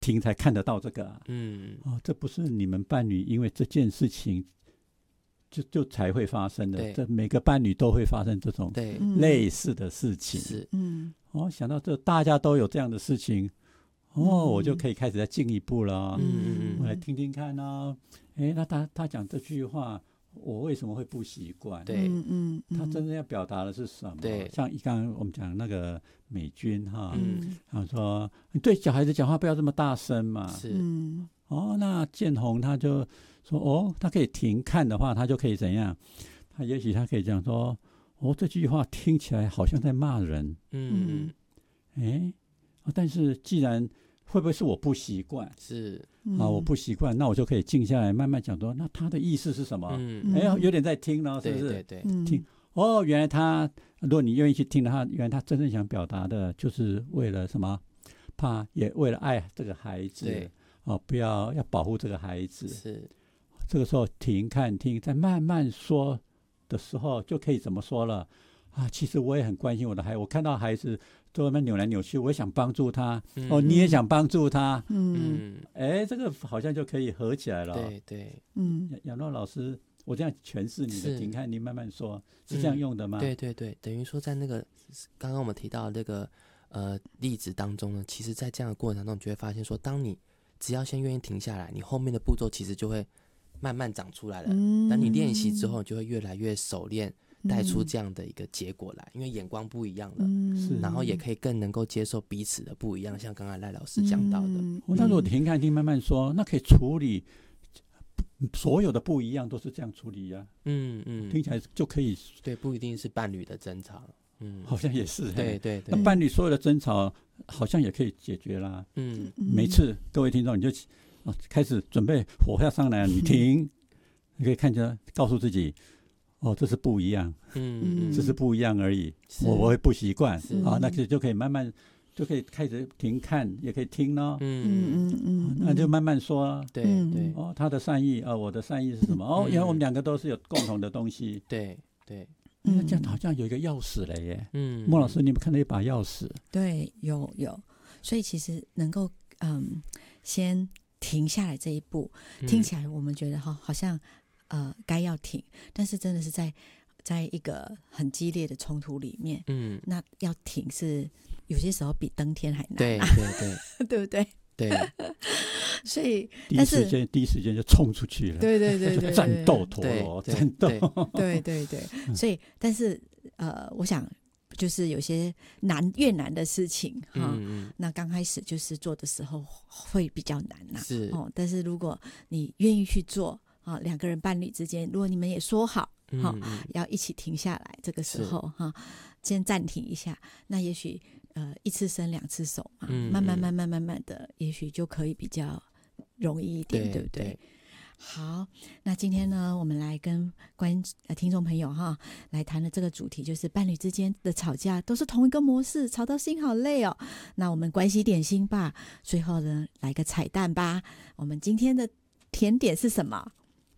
听才看得到这个啊。这不是你们伴侣因为这件事情就才会发生的，这每个伴侣都会发生这种类似的事情。是，想到这大家都有这样的事情，我就可以开始再进一步了。我来听听看啊，那他讲这句话，我为什么会不习惯？对，他真正要表达的是什么？对，像刚刚我们讲那个美君哈，他说你对小孩子讲话不要这么大声嘛。是，那建宏他就说，他可以停看的话，他就可以怎样？他也许他可以讲说，这句话听起来好像在骂人。但是既然会不会是我不习惯？是我不习惯，那我就可以静下来慢慢讲说，那他的意思是什么？有点在听了，是不是？对，听原来如果你愿意去听的话，原来他真正想表达的就是为了什么？也为了爱这个孩子，不要保护这个孩子。是，这个时候停看听，再慢慢说的时候，就可以怎么说了？其实我也很关心我的孩子，我看到孩子都在那扭来扭去，我也想帮助他。你也想帮助他。这个好像就可以合起来了。对，亚诺老师，我这样诠释你的停看，你慢慢说，是这样用的吗？ 对，等于说在那个刚刚我们提到的这个例子当中呢，其实在这样的过程当中，你就会发现说，当你只要先愿意停下来，你后面的步骤其实就会慢慢长出来了。等你练习之后，你就会越来越熟练，带出这样的一个结果来，因为眼光不一样了，然后也可以更能够接受彼此的不一样，像刚才赖老师讲到的。 那如果停看听慢慢说，那可以处理所有的不一样，都是这样处理呀。听起来就可以。 对，不一定是伴侣的争吵。 好像也是。 对， 那伴侣所有的争吵好像也可以解决啦。每次各位听众你就开始准备火要上来了，你停，你可以看着告诉自己，这是不一样。这是不一样而已，我会不习惯。那就可以慢慢就可以开始停看，也可以听咯。那就慢慢说。对，他的善意我的善意是什么？原来我们两个都是有共同的东西。对。那这样好像有一个钥匙了耶。莫老师，你们看到一把钥匙？ 对，有。所以其实能够先停下来这一步，听起来我们觉得好像该要停，但是真的是在一个很激烈的冲突里面，那要停是有些时候比登天还难。对，对不对？对。所以第一时间就冲出去了。 对， 战斗陀螺，战斗。 对。所以但是我想就是有些越难的事情那刚开始就是做的时候会比较难是但是如果你愿意去做两个人伴侣之间，如果你们也说好要一起停下来，这个时候先暂停一下，那也许一次生两次熟嘛，慢慢的，也许就可以比较容易一点，对不对？好，那今天呢，我们来跟听众朋友来谈的这个主题就是伴侣之间的吵架都是同一个模式，吵到心好累哦。那我们关系点心吧，最后呢来个彩蛋吧。我们今天的甜点是什么？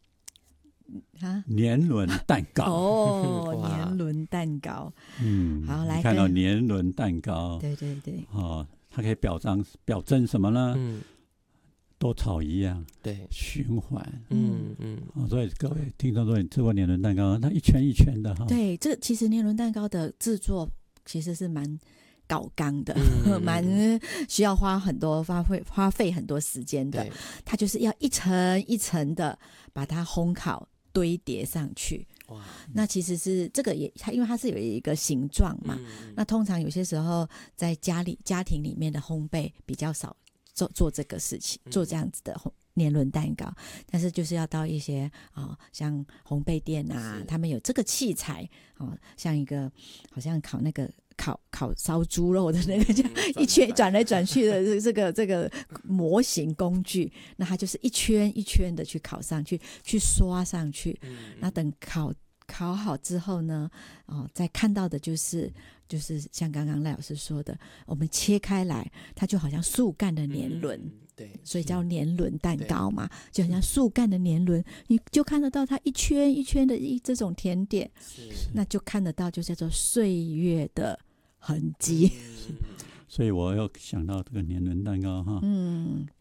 年轮蛋糕。 年轮蛋糕。好，来看到年轮蛋糕。 对。 它可以表征什么呢？都吵一样， 对， 循环。所以各位听众说，你吃过年轮蛋糕，它一圈一圈的对，这其实年轮蛋糕的制作其实是蛮搞纲的，蛮需要花费很多时间的。它就是要一层一层的把它烘烤堆叠上去。那其实是这个因为它是有一个形状嘛，那通常有些时候在家庭里面的烘焙比较少做这个事情，做这样子的年轮蛋糕，但是就是要到一些像烘焙店他们有这个器材像一个好像烤那个烤烧猪肉的那个这样一圈转来转去的这个模型工具，那它就是一圈一圈的去烤上去，去刷上去。那等烤好之后呢，再看到的就是像刚刚赖老师说的，我们切开来，它就好像树干的年轮。对，所以叫年轮蛋糕嘛，就好像树干的年轮，你就看得到它一圈一圈的这种甜点，那就看得到就叫做岁月的痕迹。 所以我又想到这个年轮蛋糕